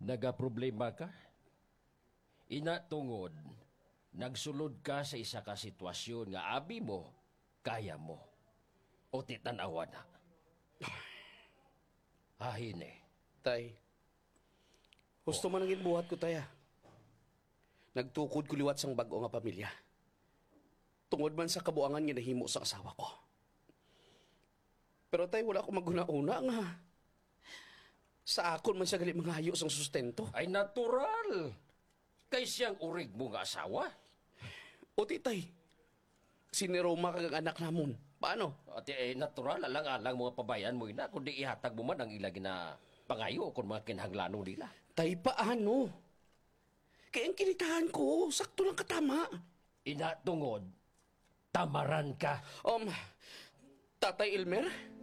Nagaproblema ka? Ina tungod, nagsulod ka sa isa ka sitwasyon nga abi mo, kaya mo. O titanawa na. Ahin eh. Tay, gusto man ang buhat ko, tay, ah. Nagtukod ko liwat sang bag-o nga pamilya. Tungod man sa kabuangan nga nahimo sa asawa ko. Pero tay, wala ko maguna-una nga. Sa akon man siya gali mangayo sang sustento. Ay natural. Kay siyang urig mo nga asawa. O tay, siniroma kag anak namon. Paano? Ati natural alang-alang mga pabayan mo ina kundi ihatag mo man ang ilagi na pangayo kung mga kinahanglanon nila. Tay, paano? Kaya ang kinitahan ko, sakto lang katama. Ina tungod, tamaran ka. Tatay Elmer?